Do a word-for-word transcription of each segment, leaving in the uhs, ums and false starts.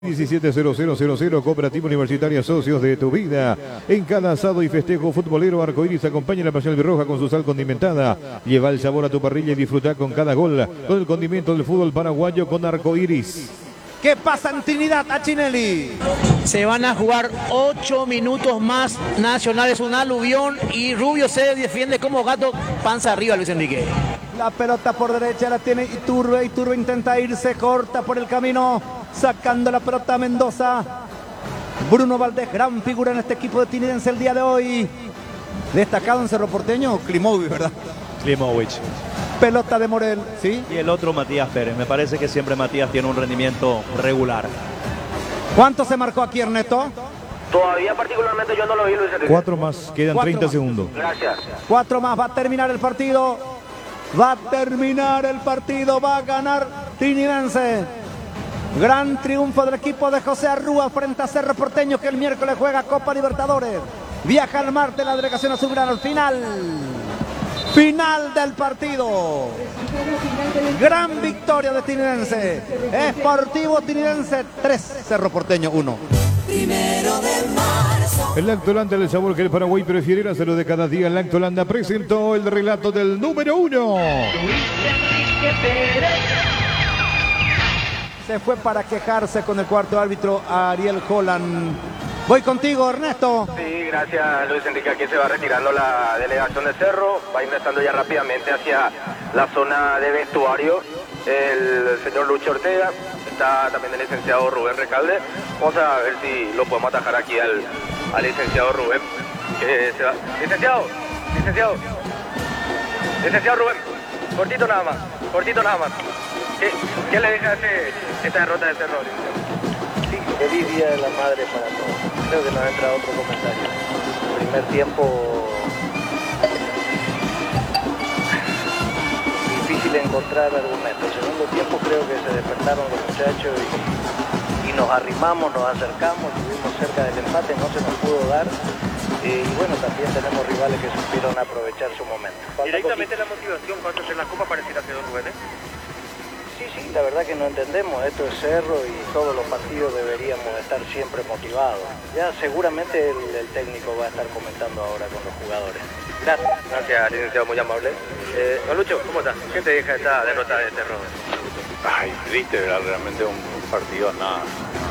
diecisiete cero cero cero cero Cooperativa Universitaria Socios de tu Vida. En cada asado y festejo futbolero, Arcoiris acompaña la pasión albirroja con su sal condimentada. Lleva el sabor a tu parrilla y disfruta con cada gol con el condimento del fútbol paraguayo con Arcoiris. ¿Qué pasa en Trinidad, Achinelli? Se van a jugar ocho minutos más. Nacional es un aluvión y Rubio se defiende como gato panza arriba, Luis Enrique. La pelota por derecha la tiene Iturbe. Iturbe intenta irse, corta por el camino, sacando la pelota a Mendoza. Bruno Valdés, gran figura en este equipo de Tinidense el día de hoy. Destacado en Cerro Porteño, Klimovic, ¿verdad? Klimovic. Pelota de Morel, ¿sí? Y el otro Matías Pérez. Me parece que siempre Matías tiene un rendimiento regular. ¿Cuánto se marcó aquí, Ernesto? Todavía particularmente yo no lo vi, Luis Enrique. Cuatro más, quedan Cuatro treinta más. segundos. Gracias. Cuatro más, va a terminar el partido. Va a terminar el partido, va a ganar Tinidense. Gran triunfo del equipo de José Arrúa frente a Cerro Porteño, que el miércoles juega Copa Libertadores. Viaja al martes la delegación azulgrana al final. Final del partido. Gran victoria de Tinidense. Sportivo Tinidense tres, Cerro Porteño uno. El Lactolanda, el sabor que el Paraguay prefiere, hacerlo de cada día. El Lactolanda presentó el relato del número uno. Se fue para quejarse con el cuarto árbitro Ariel Holland. Voy contigo, Ernesto. Sí, gracias, Luis Enrique. Aquí se va retirando la delegación de Cerro. Va ingresando ya rápidamente hacia la zona de vestuario el señor Lucho Ortega. Está también el licenciado Rubén Recalde. Vamos a ver si lo podemos atajar aquí al, al licenciado Rubén. Que se va. Licenciado, licenciado, licenciado Rubén. Cortito nada más, cortito nada más. ¿Qué, qué le deja este, esta derrota de Cerro? Sí, feliz Día de la Madre para todos. Creo que nos entra otro comentario. Primer tiempo difícil encontrar argumentos. Segundo tiempo creo que se despertaron los muchachos y, y nos arrimamos, nos acercamos, estuvimos cerca del empate, no se nos pudo dar. Eh, y bueno, también tenemos rivales que supieron aprovechar su momento. Falta Directamente poquito. la motivación cuando en la Copa para decir a Don Rubén, ¿eh? Sí, sí, la verdad que no entendemos, esto es Cerro y todos los partidos deberíamos estar siempre motivados. Ya seguramente el, el técnico va a estar comentando ahora con los jugadores. Gracias. Gracias, licenciado, muy amable. Eh, don Lucho, ¿cómo estás? ¿Qué te deja esta derrota de Cerro? Ay, triste, ¿verdad? Realmente un partido, nada.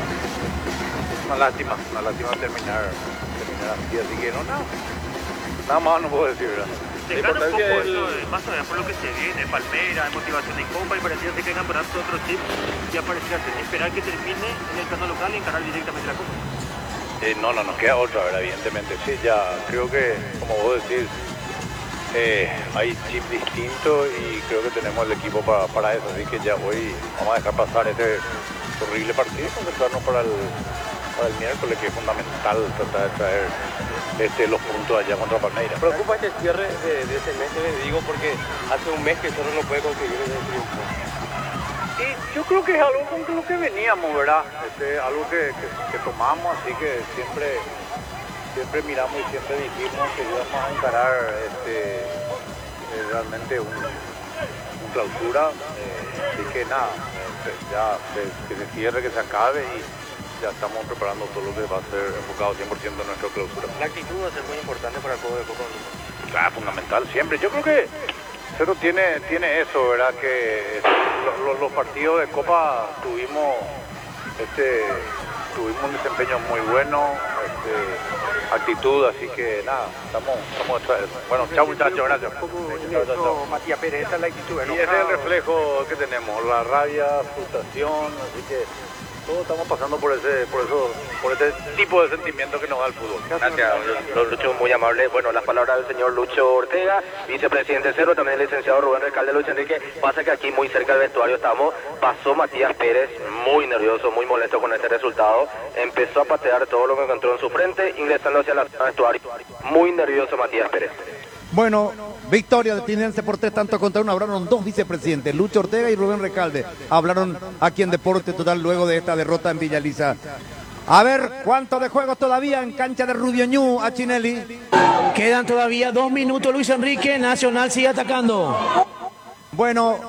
Una lástima, una lástima terminar, terminar así, así que no, nada. Nada más no puedo decir, ¿verdad? Dejar un poco eso, de, más allá por lo que se viene, Palmera, motivación de Copa, y parecía que el campeonato otro chip, ya parecía esperar que termine en el plano local y encarar directamente la Copa. Eh, no, no nos queda otra, ¿verdad? Evidentemente, sí, ya creo que, como vos decís, eh, hay chip distinto y creo que tenemos el equipo para, para eso, así que ya hoy vamos a dejar pasar este horrible partido y concentrarnos para el, para el miércoles, que es fundamental tratar de traer este, los puntos allá contra Palmeiras. Preocupa este cierre de, de semestre, digo, porque hace un mes que solo no puede conseguir ese triunfo. Y yo creo que es algo con lo que veníamos, ¿verdad? Este, algo que, que, que tomamos, así que siempre, siempre miramos y siempre dijimos que íbamos a encarar este, eh, realmente un, un clausura. Eh, así que nada, este, ya que, que se cierre, que se acabe y ya estamos preparando todo lo que va a ser enfocado cien por ciento en nuestra clausura. La actitud va a ser muy importante para el juego de Copa. Claro, fundamental siempre. Yo creo que Cerro tiene, tiene eso, ¿verdad? Que los, los, los partidos de Copa tuvimos, este, tuvimos un desempeño muy bueno, este, actitud, así que nada, estamos, estamos detrás de eso. Bueno, chao muchachos, gracias. Chao, chao, chao. Matías Pérez, esa es la actitud. Y ese es el reflejo que tenemos, la rabia, frustración, así que todos estamos pasando por ese, por eso, por ese tipo de sentimiento que nos da el fútbol. Gracias, don Lucho, muy amable. Bueno, las palabras del señor Lucho Ortega, vicepresidente de Cerro, también el licenciado Rubén Recalde. Luis Enrique, pasa que aquí muy cerca del vestuario estamos, pasó Matías Pérez, muy nervioso, muy molesto con este resultado, empezó a patear todo lo que encontró en su frente, ingresando hacia la zona de vestuario, muy nervioso Matías Pérez. Bueno, victoria de Tinidense por tres tantos contra uno. Hablaron dos vicepresidentes, Lucho Ortega y Rubén Recalde. Hablaron aquí en Deporte Total luego de esta derrota en Villa Elisa. A ver, ¿cuánto de juego todavía en cancha de Rubio Ñu, Achinelli? Quedan todavía dos minutos, Luis Enrique. Nacional sigue atacando. Bueno,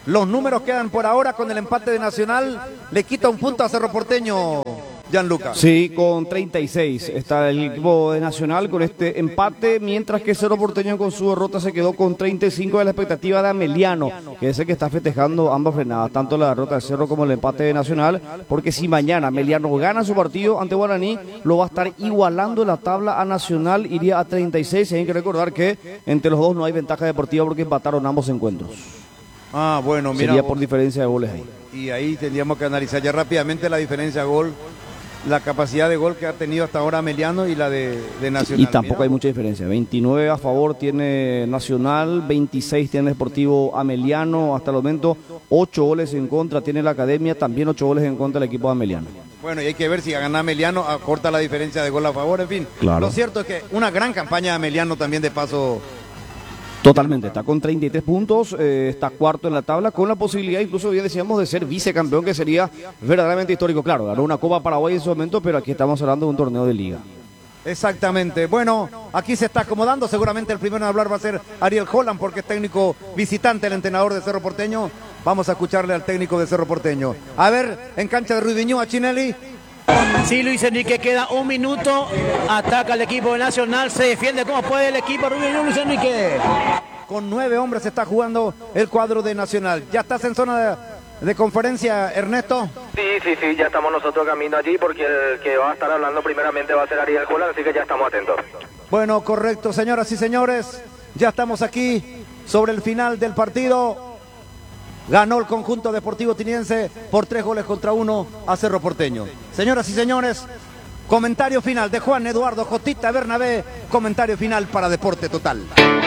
Los números quedan por ahora con el empate de Nacional. Le quita un punto a Cerro Porteño, Gianluca. Sí, con treinta y seis está el equipo de Nacional con este empate, mientras que Cerro Porteño con su derrota se quedó con treinta y cinco de la expectativa de Ameliano, que es el que está festejando ambas frenadas, tanto la derrota de Cerro como el empate de Nacional, porque si mañana Ameliano gana su partido ante Guaraní, lo va a estar igualando la tabla a Nacional, iría a treinta y seis, y hay que recordar que entre los dos no hay ventaja deportiva porque empataron ambos encuentros. Ah, bueno, mira. Sería por diferencia de goles ahí. Y ahí tendríamos que analizar ya rápidamente la diferencia de gol, la capacidad de gol que ha tenido hasta ahora Ameliano y la de, de Nacional. Y tampoco Mira. hay mucha diferencia. veintinueve a favor tiene Nacional, veintiséis tiene Deportivo Ameliano hasta el momento, ocho goles en contra tiene la Academia, también ocho goles en contra del equipo de Ameliano. Bueno, y hay que ver si gana Ameliano, acorta la diferencia de gol a favor, en fin. Claro. Lo cierto es que una gran campaña de Ameliano también de paso. Totalmente, está con treinta y tres puntos, eh, está cuarto en la tabla, con la posibilidad incluso, ya decíamos, de ser vicecampeón, que sería verdaderamente histórico. Claro, ganó una Copa Paraguay en su momento, pero aquí estamos hablando de un torneo de liga. Exactamente. Bueno, aquí se está acomodando. Seguramente el primero en hablar va a ser Ariel Holland, porque es técnico visitante, el entrenador de Cerro Porteño. Vamos a escucharle al técnico de Cerro Porteño. A ver, en cancha de Ruiz Viñó, Chinelli. Sí, Luis Enrique, queda un minuto, ataca el equipo de Nacional, se defiende como puede el equipo Ruiz Viñó, Luis Enrique. Con nueve hombres se está jugando el cuadro de Nacional. ¿Ya estás en zona de, de conferencia, Ernesto? Sí, sí, sí, ya estamos nosotros camino allí porque el que va a estar hablando primeramente va a ser Ariel Holland, así que ya estamos atentos. Bueno, correcto, señoras y señores, ya estamos aquí sobre el final del partido. Ganó el conjunto deportivo tiniense por tres goles contra uno a Cerro Porteño. Señoras y señores, comentario final de Juan Eduardo Jotita Bernabé, comentario final para Deporte Total.